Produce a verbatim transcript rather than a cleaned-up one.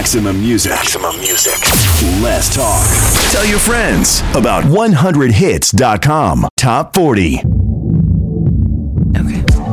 Maximum music. Maximum music. Less talk. Tell your friends about one hundred hits dot com. Top forty.